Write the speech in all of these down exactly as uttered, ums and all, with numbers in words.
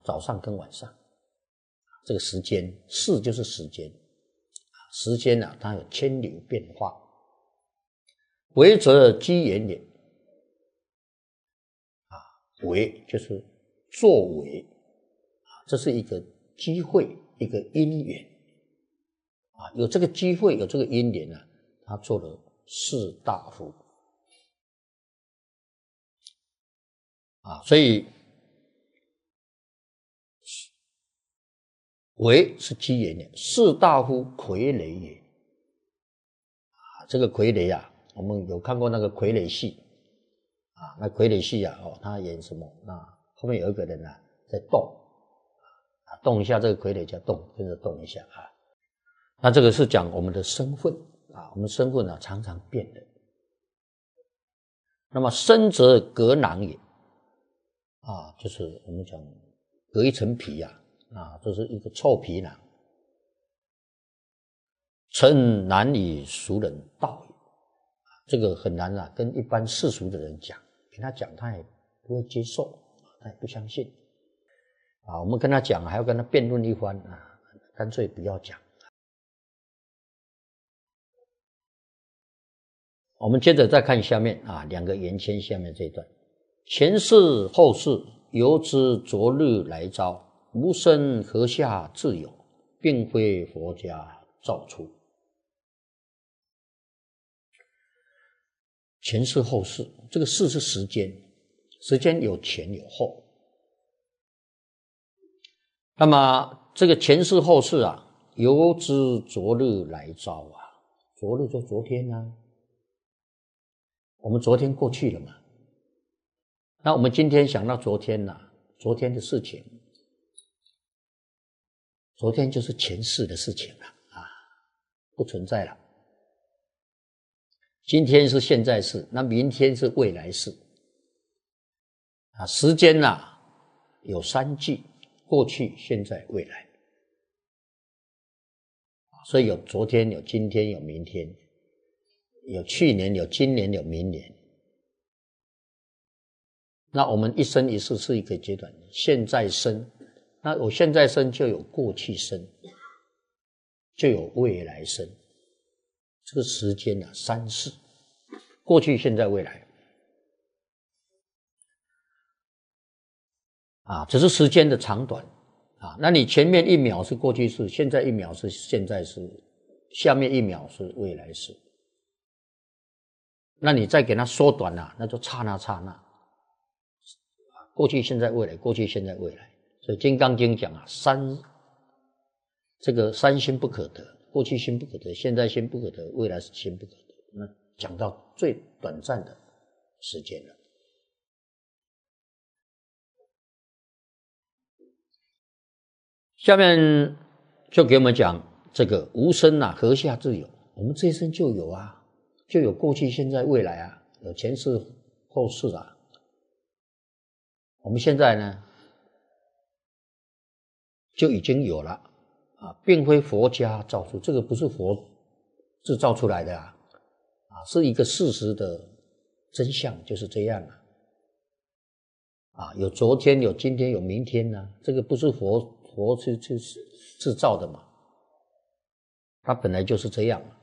早上跟晚上，这个时间，世就是时间，时间啊，它有千流变化。为则机缘也，啊，为就是作为，啊，这是一个机会，一个因缘，啊，有这个机会，有这个因缘啊，他做了士大夫，啊，所以为是机缘也，士大夫傀儡也，啊，这个傀儡啊，我们有看过那个傀儡戏，啊，那傀儡戏啊，哦，他演什么？那后面有一个人啊在动，啊，动一下，这个傀儡叫动，跟着动一下啊。那这个是讲我们的身份啊，我们身份啊常常变的。那么身则革囊也，啊，就是我们讲隔一层皮啊，啊，这是一个臭皮囊。诚难以俗人道也，这个很难啊，跟一般世俗的人讲，跟他讲他也不会接受，他也不相信。啊，我们跟他讲还要跟他辩论一番啊，干脆不要讲。我们接着再看下面啊，两个圆圈下面这一段，前世后世，犹知昨日来朝，无生何下自有，并非佛家造出。前世后世，这个世是时间，时间有前有后。那么这个前世后世啊，犹知昨日来朝啊，昨日就昨天啊，我们昨天过去了嘛，那我们今天想到昨天啊，昨天的事情，昨天就是前世的事情了啊，不存在了。今天是现在式，那明天是未来式啊。时间啊有三季，过去、现在、未来，所以有昨天，有今天，有明天，有去年，有今年，有明年。那我们一生一世是一个阶段，现在生，那我现在生就有过去生，就有未来生。这个时间啊，三世，过去、现在、未来，啊，只是时间的长短啊。那你前面一秒是过去式，现在一秒是现在式，下面一秒是未来式。那你再给它缩短了，那就刹那刹那。过去、现在、未来，过去、现在、未来。所以《金刚经》讲啊，三这个三心不可得，过去心不可得，现在心不可得，未来心不可得。那讲到最短暂的时间了。下面就给我们讲这个无生啊，何下自有？我们这一生就有啊，就有过去、现在、未来啊，有前世、后世啊。我们现在呢，就已经有了啊，并非佛家造出，这个不是佛制造出来的啊，啊，是一个事实的真相，就是这样啊。啊，有昨天，有今天，有明天呢、啊，这个不是佛佛去去制造的嘛，它本来就是这样嘛。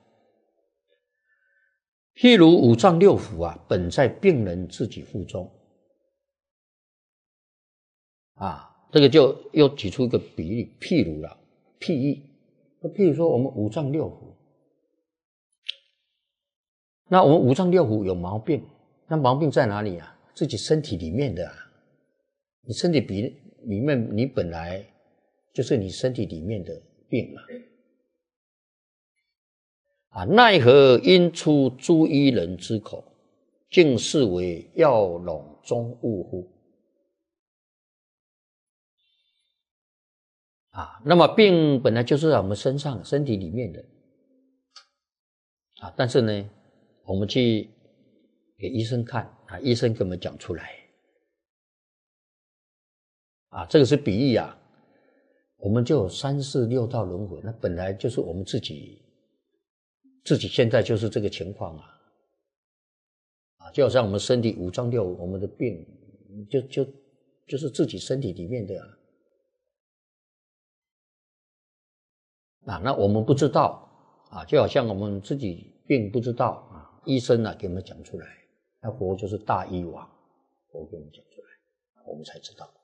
譬如五脏六腑啊，本在病人自己腹中。啊，这个就又举出一个比喻，譬如了，譬喻。那譬如说我们五脏六腑，那我们五脏六腑有毛病，那毛病在哪里啊？自己身体里面的啊，你身体里里面，你本来就是你身体里面的病嘛。啊，奈何因出诸医人之口，竟视为药笼中物乎？啊，那么病本来就是在我们身上、身体里面的啊，但是呢，我们去给医生看啊，医生给我们讲出来啊，这个是比喻啊。我们就有三世六道轮回，那本来就是我们自己，自己现在就是这个情况啊，啊，就好像我们身体五脏六腑，我们的病就就就是自己身体里面的啊。 啊，那我们不知道啊，就好像我们自己病不知道啊，医生呢、啊、给我们讲出来，那佛就是大医王，佛给我们讲出来，我们才知道。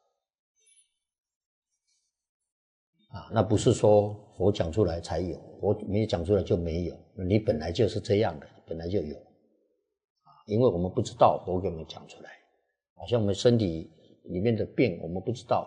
啊，那不是说佛讲出来才有，佛没讲出来就没有，你本来就是这样的，本来就有。啊，因为我们不知道，佛给我们讲出来，好像我们身体里面的病我们不知道。